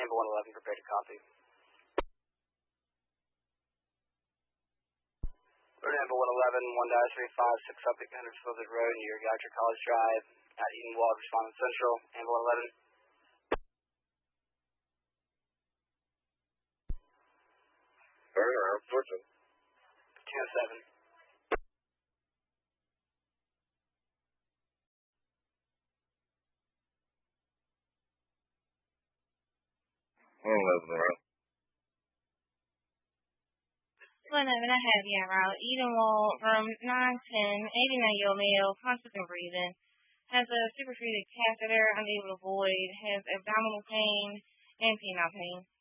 Amber 111, prepare to copy. Road Amber 111, 1-356 up at Hendersonville Road near Goucher College Drive at Edenwald, responding Central, Amber 111. I'm switching. 207. Around. 111, I have you out. Edenwald from 910, 89-year-old male, conscious and breathing. Has a superfluted catheter, unable to void, has abdominal pain and penile pain.